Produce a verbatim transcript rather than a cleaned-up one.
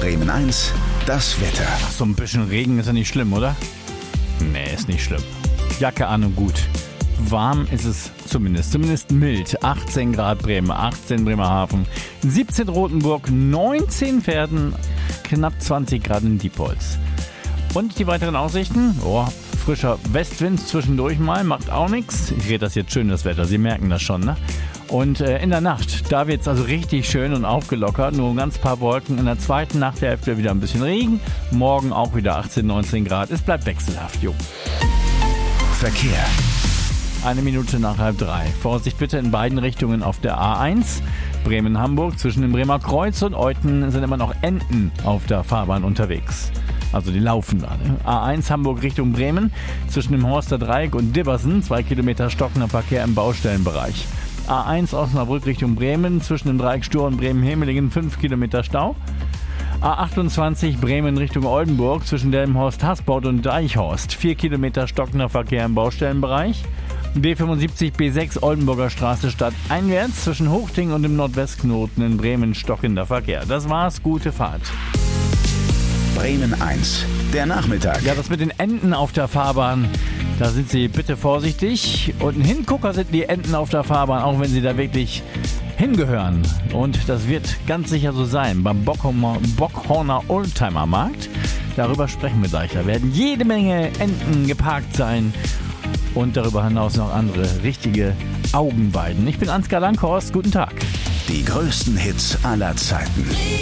Bremen eins, das Wetter. Ach, so ein bisschen Regen ist ja nicht schlimm, oder? Nee, ist nicht schlimm. Jacke an und gut. Warm ist es zumindest. Zumindest mild. achtzehn Grad Bremen, achtzehn Bremerhaven, siebzehn Rothenburg, neunzehn Verden, knapp zwanzig Grad in Diepholz. Und die weiteren Aussichten? Oh, frischer Westwind zwischendurch mal, macht auch nichts. Ich rede das jetzt schön, das Wetter. Sie merken das schon, ne? Und äh, in der Nacht, da wird es also richtig schön und aufgelockert. Nur ein ganz paar Wolken. In der zweiten Nachthälfte wieder ein bisschen Regen. Morgen auch wieder achtzehn, neunzehn Grad. Es bleibt wechselhaft, jo. Verkehr. Eine Minute nach halb drei. Vorsicht bitte in beiden Richtungen auf der A eins. Bremen-Hamburg, zwischen dem Bremer Kreuz und Euthen sind immer noch Enten auf der Fahrbahn unterwegs. Also die laufen da. Ne? A eins Hamburg Richtung Bremen, zwischen dem Horster Dreieck und Dibbersen, zwei Kilometer stockender Verkehr im Baustellenbereich. A eins Osnabrück Richtung Bremen, zwischen dem Dreieck Stur und Bremen-Hemelingen, fünf Kilometer Stau. A achtundzwanzig Bremen Richtung Oldenburg, zwischen Delmenhorst Hasbaut und Deichhorst, vier Kilometer stockender Verkehr im Baustellenbereich. B fünfundsiebzig B sechs Oldenburger Straße stadteinwärts, zwischen Hochting und dem Nordwestknoten in Bremen stockender Verkehr. Das war's, gute Fahrt. Bremen eins, der Nachmittag. Ja, das mit den Enten auf der Fahrbahn, da sind Sie bitte vorsichtig. Und ein Hingucker sind die Enten auf der Fahrbahn, auch wenn sie da wirklich hingehören. Und das wird ganz sicher so sein beim Bockhorner, Bockhorner Oldtimer Markt. Darüber sprechen wir gleich. Da werden jede Menge Enten geparkt sein. Und darüber hinaus noch andere richtige Augenweiden. Ich bin Ansgar Langhorst, guten Tag. Die größten Hits aller Zeiten.